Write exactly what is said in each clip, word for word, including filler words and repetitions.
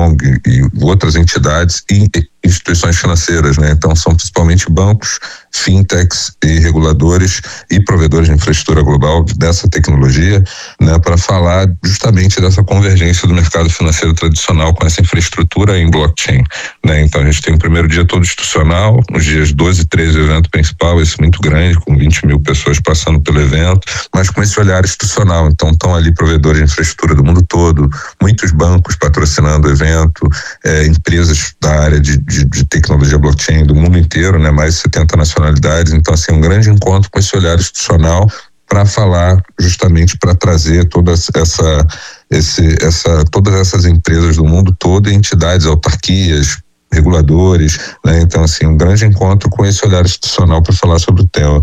Hong e outras entidades e instituições financeiras, né? Então são principalmente bancos, fintechs e reguladores e provedores de infraestrutura global dessa tecnologia, né? Para falar justamente dessa convergência do mercado financeiro tradicional com essa infraestrutura em blockchain, né? Então a gente tem o primeiro dia todo institucional, nos dias doze e treze o evento principal, esse muito grande, com vinte mil pessoas passando pelo evento, mas com esse olhar institucional. Então estão ali provedores de infraestrutura do mundo todo, muitos bancos patrocinando o evento, é, empresas da área de, de, de tecnologia blockchain do mundo inteiro, né? Mais de setenta nacionalidades. Então assim, um grande encontro com esse olhar institucional para falar justamente para trazer toda essa, esse, essa, todas essas empresas do mundo todo, entidades, autarquias, reguladores, né? Então assim, um grande encontro com esse olhar institucional para falar sobre o tema.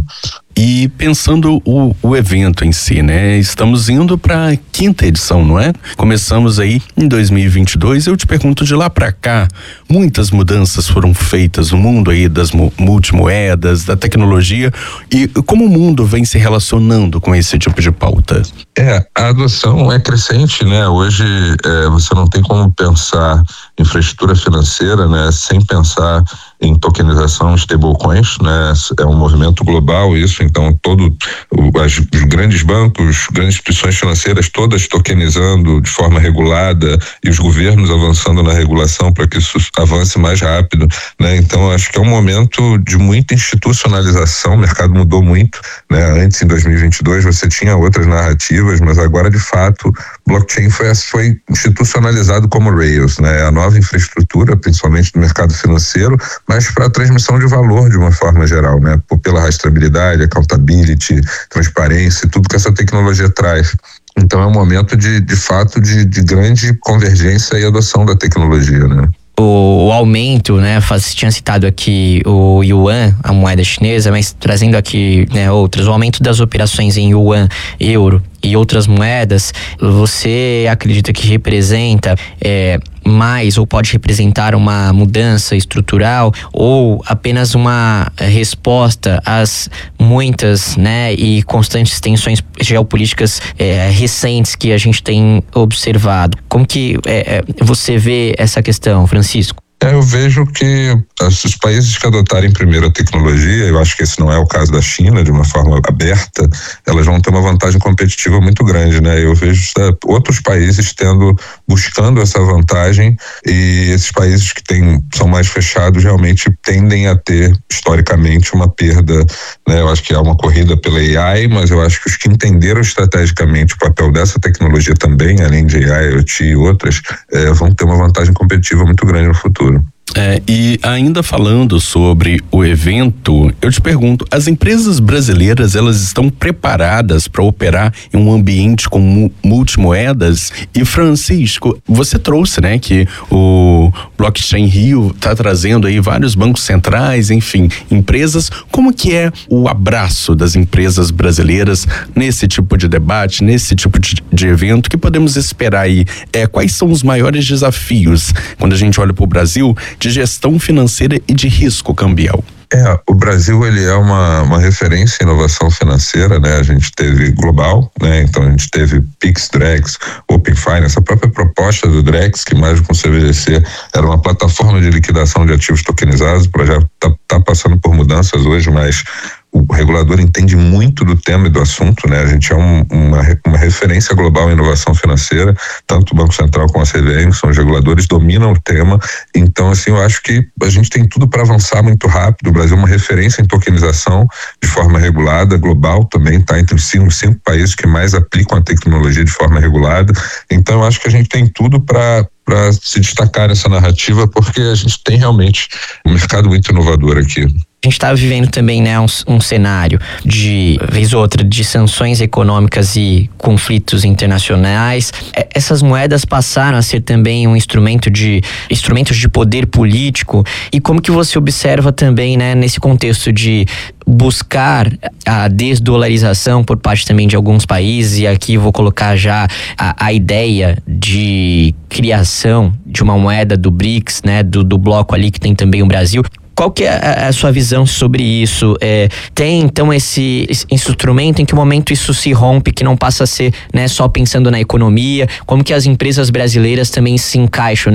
E pensando o, o evento em si, né? Estamos indo para a quinta edição, não é? Começamos aí em dois mil e vinte e dois. Eu te pergunto, de lá para cá, muitas mudanças foram feitas no mundo aí das multimoedas, da tecnologia, e como o mundo vem se relacionando com esse tipo de pauta? É, a adoção é crescente, né? Hoje é, você não tem como pensar infraestrutura financeira, né? Sem pensar em tokenização, stablecoins, né? É um movimento global isso, então todo as, os grandes bancos, grandes instituições financeiras todas tokenizando de forma regulada e os governos avançando na regulação para que isso avance mais rápido, né? Então acho que é um momento de muita institucionalização, o mercado mudou muito, né? Antes, em dois mil e vinte e dois, você tinha outras narrativas, mas agora de fato blockchain foi, foi institucionalizado como Rails, né? A nova infraestrutura, principalmente no mercado financeiro, mas para a transmissão de valor de uma forma geral, né? Pela rastreabilidade, accountability, transparência, tudo que essa tecnologia traz. Então é um momento de, de fato, de, de grande convergência e adoção da tecnologia, né? O, o aumento, né, você tinha citado aqui o yuan, a moeda chinesa, mas trazendo aqui, né, outras, o aumento das operações em yuan, euro e outras moedas, você acredita que representa é, mais ou pode representar uma mudança estrutural ou apenas uma resposta às muitas, né, e constantes tensões geopolíticas é, recentes que a gente tem observado? Como que é, você vê essa questão, Francisco? É, eu vejo que os países que adotarem primeiro a tecnologia, eu acho que esse não é o caso da China, de uma forma aberta, elas vão ter uma vantagem competitiva muito grande, né? Eu vejo outros países tendo, buscando essa vantagem, e esses países que têm, são mais fechados realmente tendem a ter, historicamente, uma perda, né? Eu acho que há uma corrida pela A I, mas eu acho que os que entenderam estrategicamente o papel dessa tecnologia também, além de A I, IoT e outras, é, vão ter uma vantagem competitiva muito grande no futuro. É, e ainda falando sobre o evento, eu te pergunto, as empresas brasileiras, elas estão preparadas para operar em um ambiente com mu- multimoedas? E Francisco, você trouxe, né, que o Blockchain Rio está trazendo aí vários bancos centrais, enfim, empresas. Como que é o abraço das empresas brasileiras nesse tipo de debate, nesse tipo de, de evento? O que podemos esperar aí? É, quais são os maiores desafios quando a gente olha para o Brasil de gestão financeira e de risco cambial? É, o Brasil, ele é uma, uma referência em inovação financeira, né? A gente teve global, né? Então a gente teve Pix, Drex, Open Finance, a própria proposta do Drex, que mais com o C B D C era uma plataforma de liquidação de ativos tokenizados. O projeto está tá passando por mudanças hoje, mas o regulador entende muito do tema e do assunto, né? A gente é um, uma, uma referência global em inovação financeira, tanto o Banco Central como a C V M, que são os reguladores, dominam o tema. Então, assim, eu acho que a gente tem tudo para avançar muito rápido. O Brasil é uma referência em tokenização de forma regulada, global também, está entre os cinco, cinco países que mais aplicam a tecnologia de forma regulada. Então, eu acho que a gente tem tudo para para se destacar nessa narrativa, porque a gente tem realmente um mercado muito inovador aqui. A gente está vivendo também, né, um, um cenário de, vez ou outra, de sanções econômicas e conflitos internacionais. Essas moedas passaram a ser também um instrumento de, instrumentos de poder político. E como que você observa também, né, nesse contexto de buscar a desdolarização por parte também de alguns países, e aqui vou colocar já a, a ideia de criação de uma moeda do BRICS, né, do, do bloco ali que tem também o Brasil. Qual que é a, a sua visão sobre isso? É, tem então esse, esse instrumento, em que momento isso se rompe, que não passa a ser, né, só pensando na economia? Como que as empresas brasileiras também se encaixam